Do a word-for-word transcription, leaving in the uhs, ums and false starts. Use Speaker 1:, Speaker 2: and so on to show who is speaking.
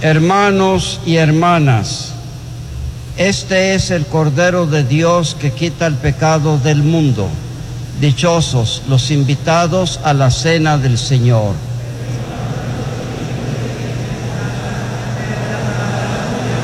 Speaker 1: Hermanos y hermanas, este es el Cordero de Dios que quita el pecado del mundo. Dichosos los invitados a la cena del Señor.